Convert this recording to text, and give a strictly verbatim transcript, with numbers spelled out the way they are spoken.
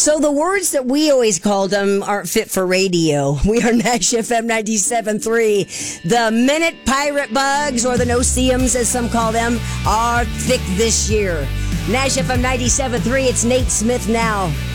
So the words that we always called them aren't fit for radio. We are Nash F M ninety-seven point three. The minute pirate bugs, or the no-see-ums as some call them, are thick this year. Nash F M ninety-seven point three, it's Nate Smith now.